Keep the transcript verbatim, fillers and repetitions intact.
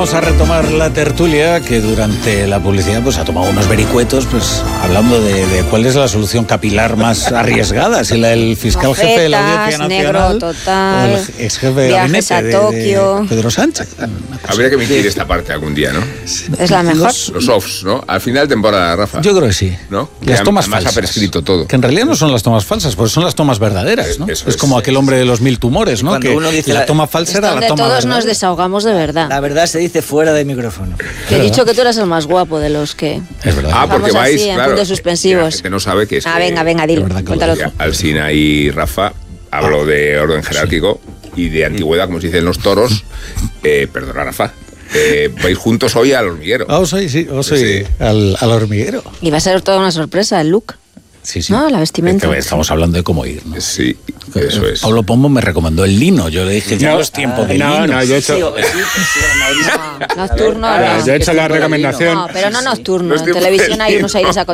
vamos a retomar la tertulia que durante la publicidad pues ha tomado unos vericuetos, pues hablando de, de cuál es la solución capilar más arriesgada, si la del fiscal Mofetas, jefe de la Audiencia Nacional negro total, o el ex jefe de viajes gabinete a de, Tokio. de Pedro Sánchez. Habría que emitir esta parte algún día, ¿no? Es la mejor. Los, Los offs, ¿no? Al final de temporada, Rafa. yo creo que sí. ¿No? Las Que tomas además falsas. ha prescrito todo. Que en realidad no son las tomas falsas, porque son las tomas verdaderas, ¿no? Eso es es, como aquel hombre de los mil tumores, ¿no? Cuando Que uno dice la, la- toma falsa Es era la donde toma todos verdadera. nos desahogamos de verdad. La verdad se dice fuera de micrófono. Que he dicho que tú eres el más guapo de los que... Es verdad. Ah, porque Vamos vais, así, en claro. puntos suspensivos. La gente no sabe que es Ah, que- venga, venga, dilo, Es verdad que cuéntalo lo tú. decía. Alsina y Rafa, hablo de orden jerárquico y de antigüedad, como se dice en los toros. Eh, perdona, Rafa. Eh, vais juntos hoy al hormiguero. Ah, os soy, sí, os soy Sí. al, al hormiguero. Y va a ser toda una sorpresa el look. Sí, sí. No, la vestimenta. Es que estamos hablando de cómo ir, ¿no? Sí, eso es. Pablo Pombo me recomendó el lino. Yo le dije, ya no es tiempo de no, lino. no, yo he hecho, Sí, o- sí, sí, No, nocturno Ah, no. yo he hecho la Tipo de recomendación. No, pero no nocturno. No es En tiempo televisión de hay unos lino. aires